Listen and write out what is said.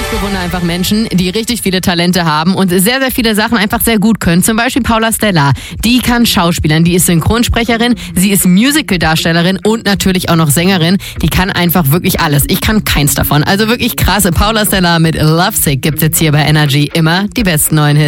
bewundere einfach Menschen, die richtig viele Talente haben und sehr, sehr viele Sachen einfach sehr gut können. Zum Beispiel Paula Stella. Die kann Schauspielern, die ist Synchronsprecherin, sie ist Musical-Darstellerin und natürlich auch noch Sängerin. Die kann einfach wirklich alles. Ich kann keins davon. Also wirklich krasse. Paula Stella mit Lovesick gibt's jetzt hier bei Energy. Immer die besten neuen Hits.